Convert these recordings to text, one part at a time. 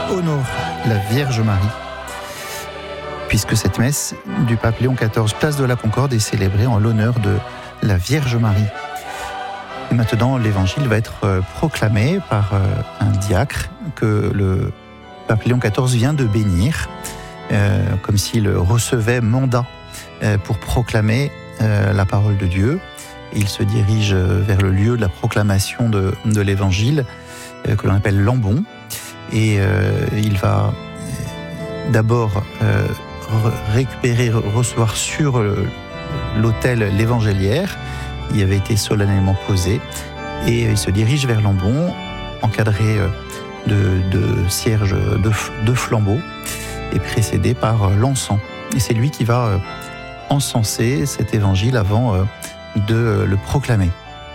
honore la Vierge Marie, puisque cette messe du pape Léon XIV, place de la Concorde, est célébrée en l'honneur de la Vierge Marie. Et maintenant, l'évangile va être proclamé par un diacre que le pape Léon XIV vient de bénir, comme s'il recevait mandat pour proclamer la parole de Dieu. Il se dirige vers le lieu de la proclamation de l'évangile, que l'on appelle l'ambon, et il va d'abord recevoir sur l'autel l'évangéliaire qui avait été solennellement posé, et il se dirige vers l'ambon, encadré de cierges de flambeaux, et précédé par l'encens. Et c'est lui qui va encenser cet évangile avant de le proclamer.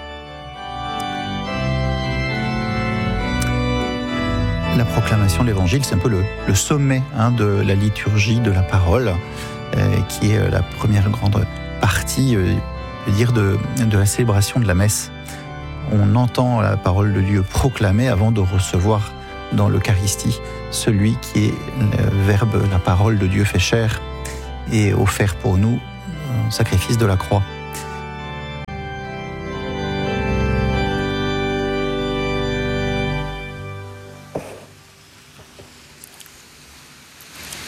La proclamation de l'évangile, c'est un peu le sommet de la liturgie de la parole, qui est la première grande partie, de la célébration de la messe. On entend la parole de Dieu proclamée avant de recevoir dans l'Eucharistie celui qui est le Verbe, la parole de Dieu fait chair et offert pour nous, un sacrifice de la croix.